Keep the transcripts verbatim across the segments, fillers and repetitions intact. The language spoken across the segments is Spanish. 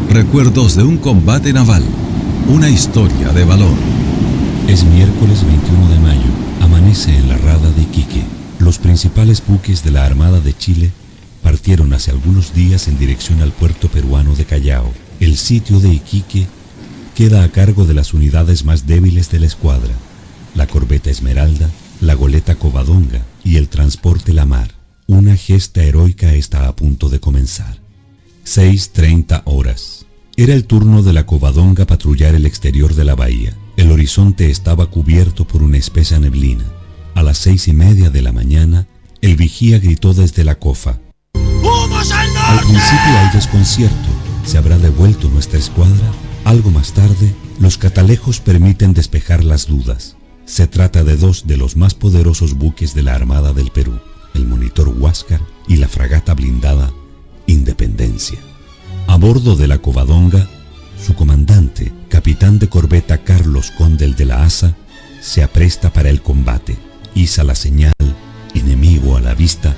Recuerdos de un combate naval. Una historia de valor. Es miércoles veintiuno de mayo. Amanece en la rada de Iquique. Los principales buques de la Armada de Chile partieron hace algunos días en dirección al puerto peruano de Callao. El sitio de Iquique queda a cargo de las unidades más débiles de la escuadra: la corbeta Esmeralda, la goleta Covadonga y el transporte La Mar. Una gesta heroica está a punto de comenzar. seis treinta horas. Era el turno de la Covadonga patrullar el exterior de la bahía. El horizonte estaba cubierto por una espesa neblina. A las seis y media de la mañana, el vigía gritó desde la cofa: ¡Vamos al norte! Al principio hay desconcierto. ¿Se habrá devuelto nuestra escuadra? Algo más tarde, los catalejos permiten despejar las dudas. Se trata de dos de los más poderosos buques de la Armada del Perú, el monitor Huáscar y la fragata blindada Independencia. A bordo de la Covadonga, su comandante, capitán de corbeta Carlos Condel de la Asa, se apresta para el combate, iza la señal enemigo a la vista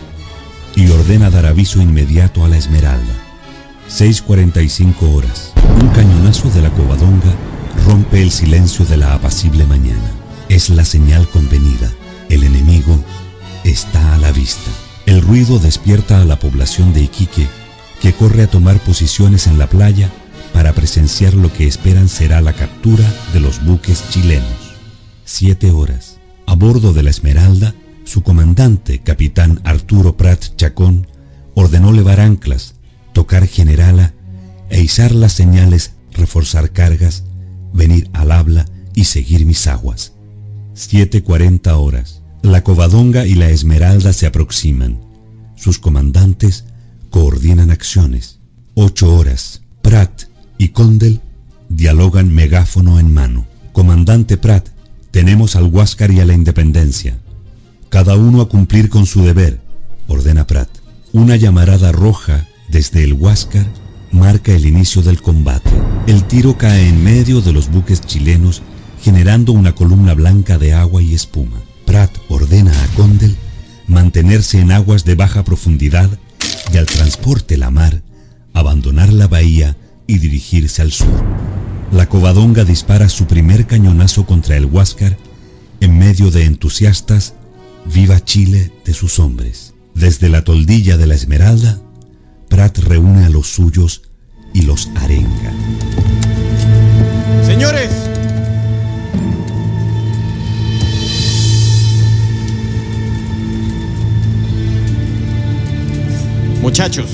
y ordena dar aviso inmediato a la Esmeralda. seis cuarenta y cinco horas. Un cañonazo de la Covadonga rompe el silencio de la apacible mañana. Es la señal convenida. El enemigo está a la vista. El ruido despierta a la población de Iquique, que corre a tomar posiciones en la playa para presenciar lo que esperan será la captura de los buques chilenos. Siete horas. A bordo de la Esmeralda, su comandante, capitán Arturo Prat Chacón, ordenó levar anclas, tocar generala e izar las señales, reforzar cargas, venir al habla y seguir mis aguas. Siete cuarenta horas. La Covadonga y la Esmeralda se aproximan. Sus comandantes coordinan acciones. Ocho horas. Prat y Condel dialogan megáfono en mano. Comandante Prat, tenemos al Huáscar y a la Independencia. Cada uno a cumplir con su deber, ordena Prat. Una llamarada roja desde el Huáscar marca el inicio del combate. El tiro cae en medio de los buques chilenos, generando una columna blanca de agua y espuma. Prat ordena a Condel mantenerse en aguas de baja profundidad y al transporte La Mar abandonar la bahía y dirigirse al sur. La Covadonga dispara su primer cañonazo contra el Huáscar en medio de entusiastas "Viva Chile" de sus hombres. Desde la toldilla de la Esmeralda, Prat reúne a los suyos y los arenga. Señores, muchachos,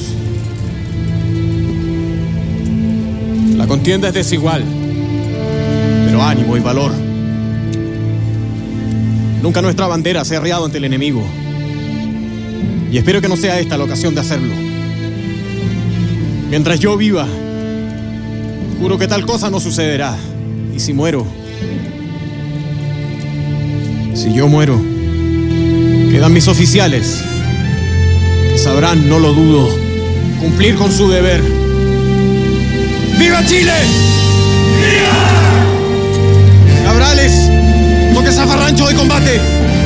la contienda es desigual, pero ánimo y valor. Nunca nuestra bandera se ha arriado ante el enemigo, y espero que no sea esta la ocasión de hacerlo. Mientras yo viva, juro que tal cosa no sucederá. Y si muero, si yo muero, quedan mis oficiales, que sabrán, no lo dudo, cumplir con su deber. ¡Viva Chile! ¡Viva! Cabrales, toque zafarrancho de combate.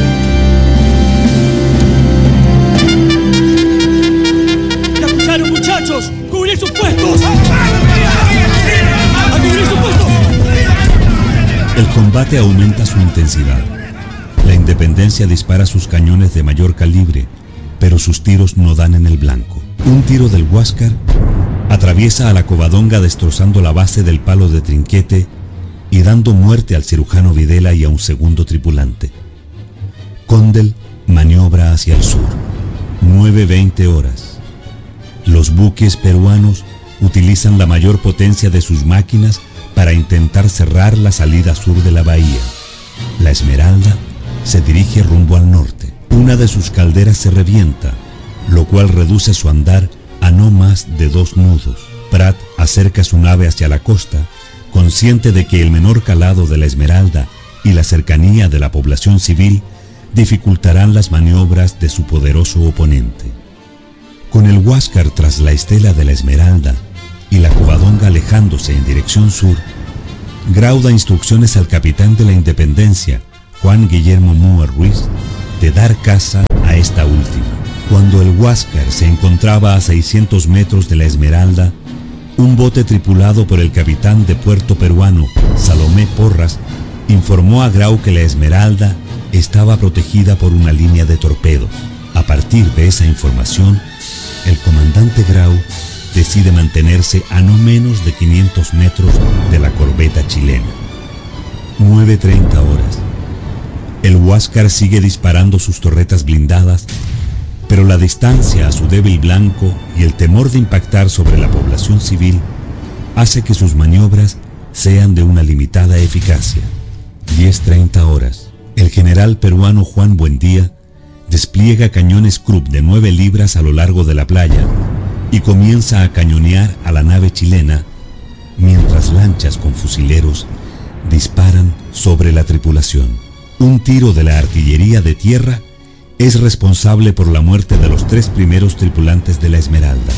¿Ya escucharon, muchachos? ¡Cubrir sus puestos! ¡A cubrir sus puestos! El combate aumenta su intensidad. La Independencia dispara sus cañones de mayor calibre, pero sus tiros no dan en el blanco. Un tiro del Huáscar atraviesa a la Covadonga destrozando la base del palo de trinquete y dando muerte al cirujano Videla y a un segundo tripulante. Condel maniobra hacia el sur. nueve veinte horas. Los buques peruanos utilizan la mayor potencia de sus máquinas para intentar cerrar la salida sur de la bahía. La Esmeralda se dirige rumbo al norte. Una de sus calderas se revienta, lo cual reduce su andar a no más de dos nudos. Prat acerca su nave hacia la costa, consciente de que el menor calado de la Esmeralda y la cercanía de la población civil dificultarán las maniobras de su poderoso oponente. Con el Huáscar tras la estela de la Esmeralda y la Covadonga alejándose en dirección sur, Grau da instrucciones al capitán de la Independencia, Juan Guillermo Múa Ruiz, de dar caza a esta última. Cuando el Huáscar se encontraba a seiscientos metros de la Esmeralda, Un bote tripulado por el capitán de puerto peruano, Salomé Porras, informó a Grau que la Esmeralda estaba protegida por una línea de torpedos. A partir de esa información, el comandante Grau decide mantenerse a no menos de quinientos metros de la corbeta chilena. nueve treinta horas. El Huáscar sigue disparando sus torretas blindadas, pero la distancia a su débil blanco y el temor de impactar sobre la población civil hace que sus maniobras sean de una limitada eficacia. diez treinta horas. El general peruano Juan Buendía despliega cañones Krupp de nueve libras a lo largo de la playa y comienza a cañonear a la nave chilena, mientras lanchas con fusileros disparan sobre la tripulación. Un tiro de la artillería de tierra es responsable por la muerte de los tres primeros tripulantes de la Esmeralda.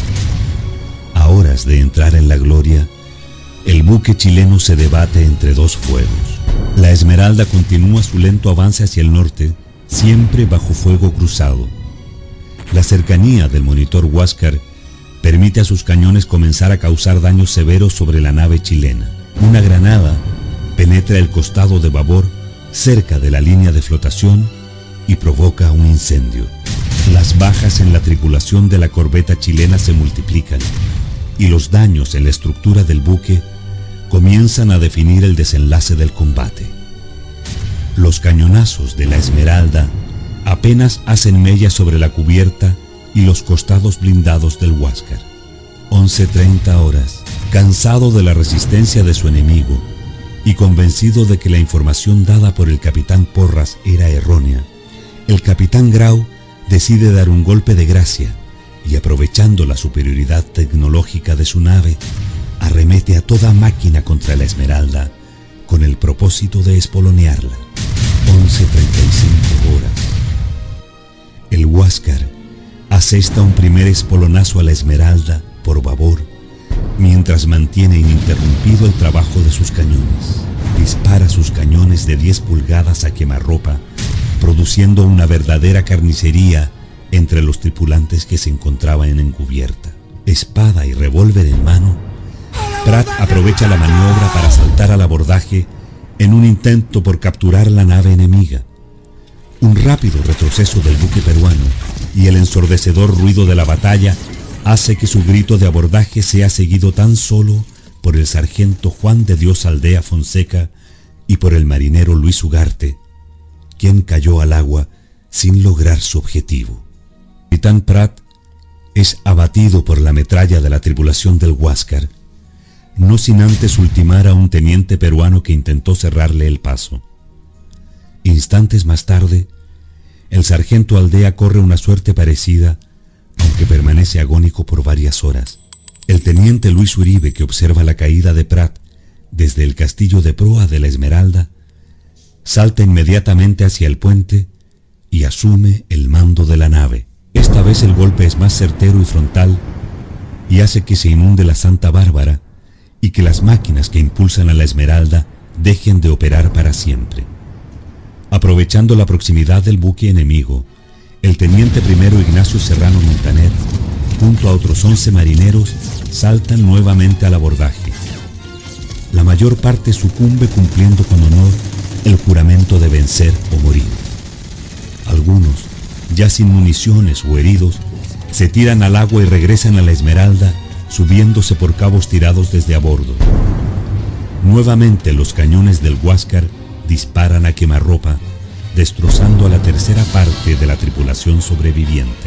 A horas de entrar en la gloria, el buque chileno se debate entre dos fuegos. La Esmeralda continúa su lento avance hacia el norte, siempre bajo fuego cruzado. La cercanía del monitor Huáscar permite a sus cañones comenzar a causar daños severos sobre la nave chilena. Una granada penetra el costado de babor cerca de la línea de flotación y provoca un incendio. Las bajas en la tripulación de la corbeta chilena se multiplican y los daños en la estructura del buque comienzan a definir el desenlace del combate. Los cañonazos de la Esmeralda apenas hacen mella sobre la cubierta y los costados blindados del Huáscar. once treinta horas. Cansado de la resistencia de su enemigo y convencido de que la información dada por el capitán Porras era errónea, el capitán Grau decide dar un golpe de gracia y, aprovechando la superioridad tecnológica de su nave, arremete a toda máquina contra la Esmeralda con el propósito de espolonearla. once treinta y cinco horas. El Huáscar asesta un primer espolonazo a la Esmeralda por babor, mientras mantiene ininterrumpido el trabajo de sus cañones. Dispara sus cañones de diez pulgadas a quemarropa, produciendo una verdadera carnicería entre los tripulantes que se encontraban en cubierta. Espada y revólver en mano, Pratt aprovecha la maniobra para saltar al abordaje en un intento por capturar la nave enemiga. Un rápido retroceso del buque peruano y el ensordecedor ruido de la batalla hace que su grito de abordaje sea seguido tan solo por el sargento Juan de Dios Aldea Fonseca y por el marinero Luis Ugarte, quien cayó al agua sin lograr su objetivo. El capitán Pratt es abatido por la metralla de la tripulación del Huáscar, no sin antes ultimar a un teniente peruano que intentó cerrarle el paso. Instantes más tarde, el sargento Aldea corre una suerte parecida, aunque permanece agónico por varias horas. El teniente Luis Uribe, que observa la caída de Pratt desde el castillo de proa de la Esmeralda, salta inmediatamente hacia el puente y asume el mando de la nave. Esta vez el golpe es más certero y frontal y hace que se inunde la Santa Bárbara y que las máquinas que impulsan a la Esmeralda dejen de operar para siempre. Aprovechando la proximidad del buque enemigo, el teniente primero Ignacio Serrano Montaner, junto a otros once marineros, saltan nuevamente al abordaje. La mayor parte sucumbe cumpliendo con honor el juramento de vencer o morir. Algunos, ya sin municiones o heridos, se tiran al agua y regresan a la Esmeralda, subiéndose por cabos tirados desde a bordo. Nuevamente los cañones del Huáscar disparan a quemarropa, destrozando a la tercera parte de la tripulación sobreviviente.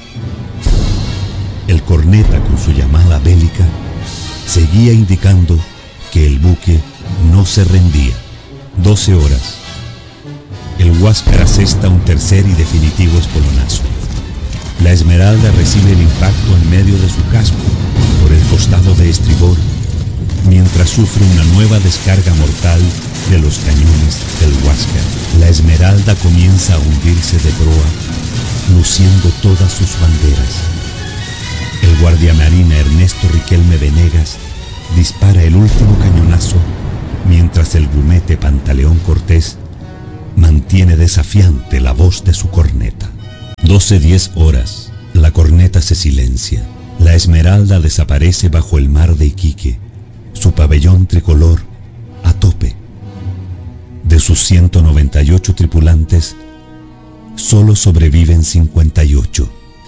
El corneta, con su llamada bélica, seguía indicando que el buque no se rendía. doce horas. El Huáscar asesta un tercer y definitivo espolonazo. La Esmeralda recibe el impacto en medio de su casco, por el costado de estribor, mientras sufre una nueva descarga mortal de los cañones del Huáscar. La Esmeralda comienza a hundirse de proa, luciendo todas sus banderas. El guardiamarina Ernesto Riquelme Venegas dispara el último cañonazo, mientras el grumete Pantaleón Cortés mantiene desafiante la voz de su corneta. doce diez horas. La corneta se silencia. La Esmeralda desaparece bajo el mar de Iquique, su pabellón tricolor a tope. De sus ciento noventa y ocho tripulantes, solo sobreviven cincuenta y ocho.